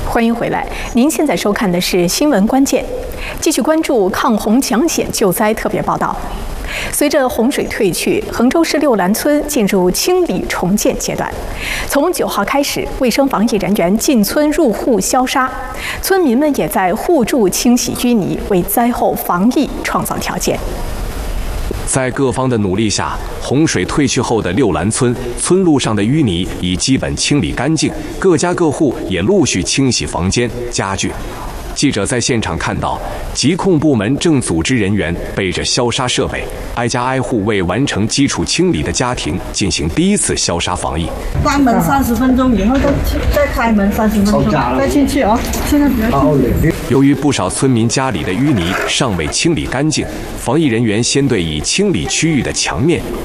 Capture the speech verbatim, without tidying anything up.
欢迎回来，您现在收看的是新闻关键，继续关注抗洪抢险救灾特别报道。随着洪水退去，衡州市六兰村进入清理重建阶段。从九号开始，卫生防疫人员进村入户消杀，村民们也在互助清洗淤泥，为灾后防疫创造条件。 在各方的努力下，洪水退去后的六兰村村路上的淤泥已基本清理干净，各家各户也陆续清洗房间、家具。记者在现场看到，疾控部门正组织人员背着消杀设备，挨家挨户为完成基础清理的家庭进行第一次消杀防疫。 关门三十分钟以后再再开门三十分钟，再进去啊！现在不要进去。 由于不少村民家里的淤泥尚未清理干净，防疫人员先对已清理区域的墙面